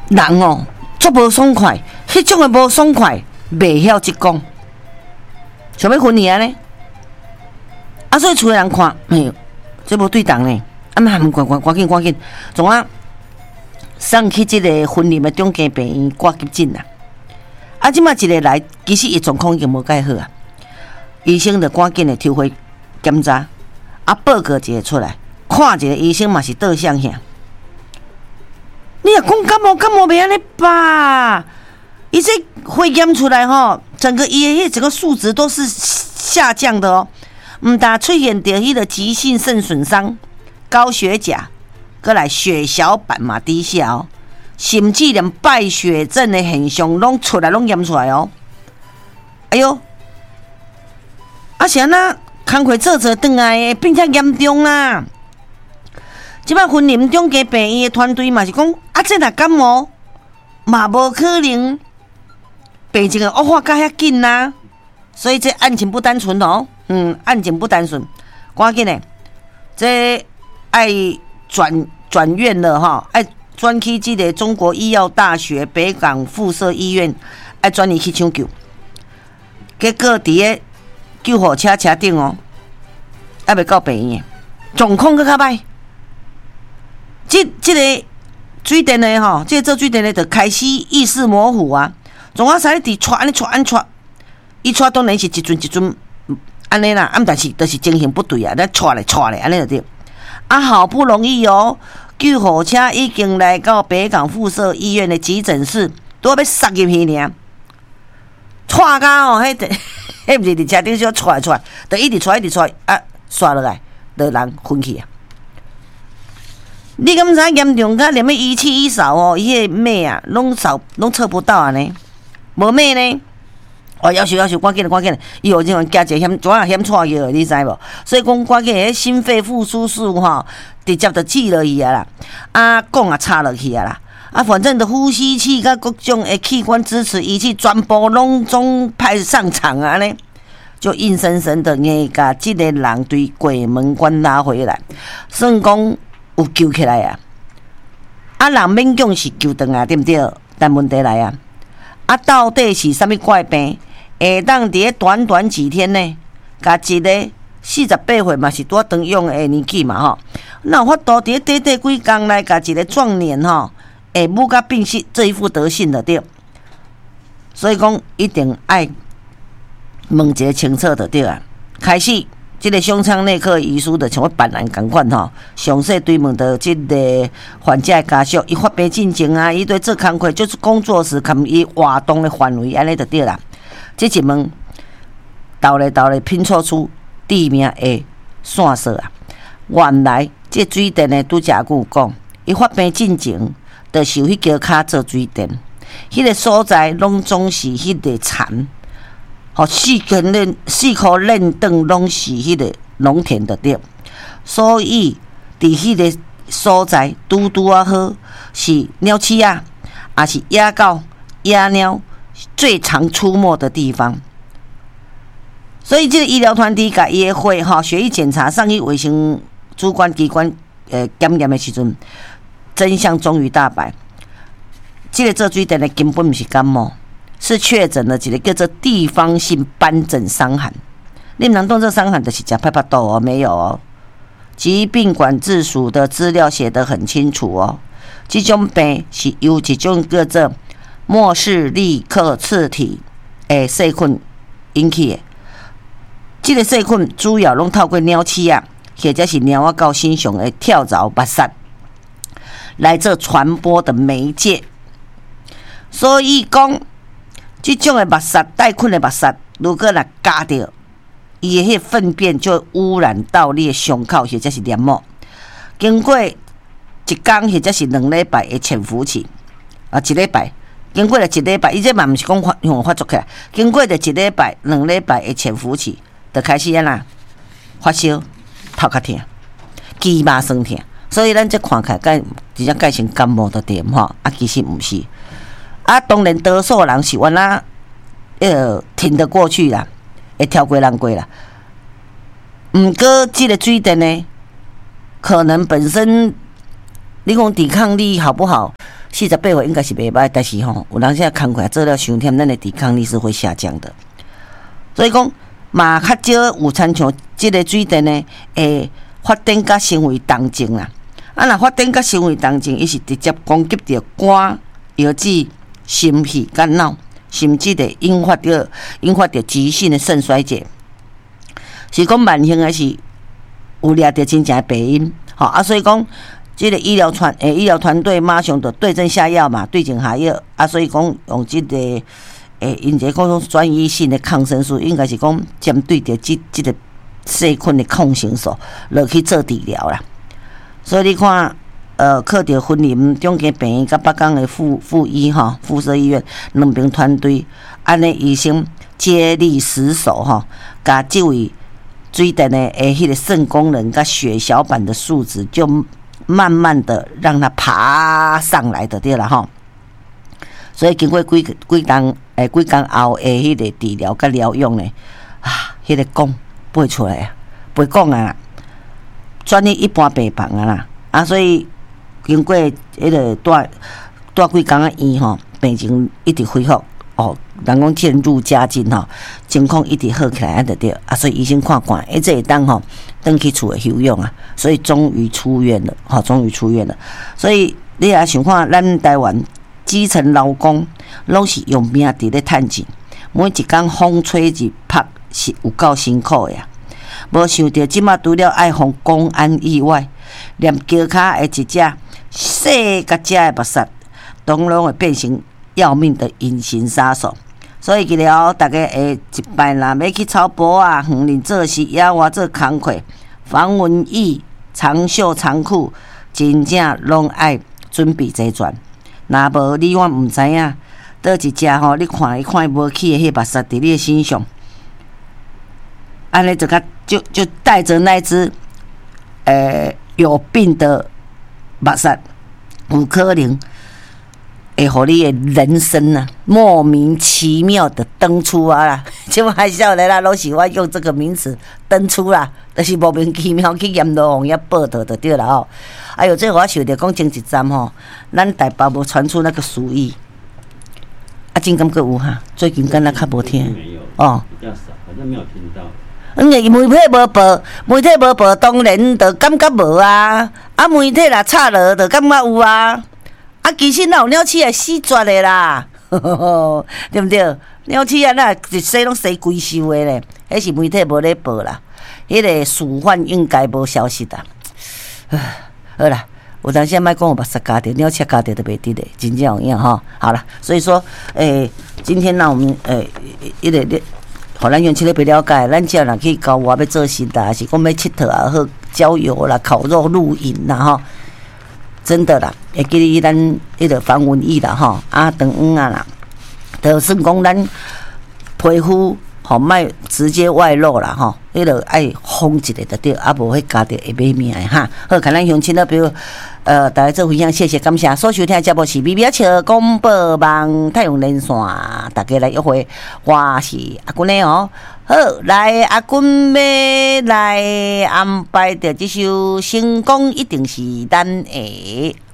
人哦，足无爽快，迄种的无爽快，袂晓即讲，想要分你安尼，所以厝诶人看，这无对当呢，赶紧，总送去即个婚礼的中间病院挂急诊啦。即马一个来，其实伊状况已经无介好啊，医生就赶紧的抽血检查，报告一个出来，看一个医生嘛是倒向向。你若讲感冒袂安尼吧？伊这血验出来吼，整个伊的整个数值都是下降的哦，唔但出现着迄个急性肾损伤、高血钾，搁来血小板嘛低下哦，甚至连败血症的现象拢验出来哦。哎呦，是安那工课做转来的，并且严重啦。即摆婚礼中间病院的团队嘛是讲，这若感冒嘛无可能病情恶化甲遐紧啦，所以这案情不单纯哦，案情不单纯，赶紧的，这爱转院了哈，爱转去这个中国医药大学北港附设医院，爱转移去抢救，结果伫个救护车顶哦，还未到病院，状况更较歹。这个水电的吼，这个做水电的就开始意识模糊啊，总使伫喘，伊喘当然是一阵安尼啦，但是就是情形不对啊，咱喘咧安尼就对。好不容易哦，救护车已经来到北港附设医院的急诊室，都要塞入去尔，喘甲哦，迄不是伫车顶上喘，就一直喘刷落来，就人昏去啊。你敢知严重甲连要仪器一扫哦，伊个脉啊，拢测不到安尼，无脉呢？要求，赶紧的，伊有这种加一个怎样险错药，你知无？所以讲赶紧迄心肺复苏术吼，直接就治落去啊啦，讲啊插落去啊啦，反正的呼吸器甲各种的器官支持仪器全部拢总派上场啊呢，就硬生生的硬甲这个人对鬼门关拉回来，算讲有救起来啊！人勉强是救回来，对不对？但问题来到底是啥物怪病？会当伫短短几天呢，甲一个48岁嘛是多长用的年纪嘛吼，那有法度伫短几工来甲一个壮年吼，会母甲病逝这一副德性的对，所以讲一定爱问一个清楚的对啊。开始，这个胸腔内科医师就像我办案共款吼，详细追问到这个患者的家属，伊发病进前伊对做工课就是工作时含伊活动的范围，安尼就对啦。这一问，斗来拼凑出地名的线索啊！原来这水电的拄则有讲，伊发病进前，就是有迄桥骹做水电，迄个所在拢总是迄个田，四颗链灯拢是迄个农田的对，所以伫迄个所在拄好是鸟鼠啊，也是野狗、野鸟最常出没的地方，所以这个医疗团体甲伊的血血液检查上去卫生主管机关检验的时阵，真相终于大白。这个做水电的根本不是感冒，是确诊了一个叫做地方性斑疹伤寒。你们能动这伤寒的是吃拍拍豆哦，没有哦。疾病管制署的资料写得很清楚哦，这种病是由一种叫做莫氏利克次体的细菌引起的。这个细菌主要拢透过鸟鼠啊，或者是猫仔狗身上的跳蚤、巴萨来做传播的媒介。所以讲，这种的巴萨带菌的巴萨，如果若加到，伊的迄粪便就污染到你的伤口或者是黏膜，经过1天或者是2礼拜的潜伏期，1礼拜。经过了1礼拜，伊这嘛毋是讲用发作起来，经过了1礼拜、2礼拜的潜伏期，就开始发烧、头壳痛、肌肉酸痛，所以咱这看起来直接改成感冒的点吼，其实毋是。当然多数人是原来挺得过去啦，会跳过人过啦。毋过这个水电呢，可能本身你讲抵抗力好不好？ 48岁应该是袂歹，但是吼，有人现在工课做了伤忝，咱的抵抗力是会下降的。所以讲，嘛较少有参像即个水电呢，会发展甲成为动静啦。若发展甲成为动静，伊是直接攻击着肝、腰子、心肺、肝脑，甚至的引发着急性的肾衰竭。是讲慢性还是有掠着真正的病因？吼所以讲。这个医疗团队马上就对症下药嘛，对症下药所以讲用这个因这种专一性的抗生素，应该是讲针对着这个细菌的抗生素落去做治疗啦。所以你看，靠着云林中间病院甲北港的附设医院两边团队，安尼医生接力死守甲这位水电的迄个肾功能甲血小板的数值就。慢慢的让它爬上来的对了哈，所以经过几工后的迄个治疗跟疗用呢，迄个讲背出来啊，背讲啊，转去一般病房啊啦，所以经过迄个带几工啊医病情一直恢复人讲渐入佳境情况一直好起来就对所以医生看这会当回去厝的休养所以终于出院了所以你也想看咱台湾基层劳工拢是用命伫咧趁钱，每一天风吹日晒是有够辛苦的无想到即马除了爱防公安意外，连脚骹的一只细甲只的目屎拢会变成要命的隐形杀手，所以记了大家一摆啦，要去草坡园林做事，野外做工课，防蚊液、长袖长裤，真正拢爱准备齐全。若无你我毋知影，倒一只你看伊无去的迄目屎伫你的身上，安尼就带着那只有病的目屎，有可能。会互你的人生莫名其妙的登出啦！这玩笑的啦，拢是我用这个名词登出啦，就是莫名其妙去阎罗王爷报道就对了哎呦，这我想着讲前一站咱台北无传出那个俗语，真感觉有最近敢若较无听比较少，反正没有听到。 媒体无报，当然就感觉无媒体若插落，就感觉有其实哪有鸟鼠死绝的啦，对不对？鸟鼠那一世拢生规收的咧，迄是媒体无咧报啦。迄个鼠患应该无消息啦。好啦，有当时莫讲有目屎加着，鸟鼠加着都袂得的，真正有影好啦，所以说，今天我们互咱用这个不了解，咱只要去郊外要做事啦，是讲要佚佗好郊游啦、烤肉、露营啦真的啦，会记哩咱迄个防蚊液啦长黄啦，就算讲咱皮肤莫直接外露啦迄个爱封一下就对，无迄加着会歹命的好，看咱乡亲比如大家做分享，谢谢感谢。所收听的节目是BB笑广播网太阳连线，大家来约会，我是阿君的好，来阿君要来安排着这首成功一定是咱的。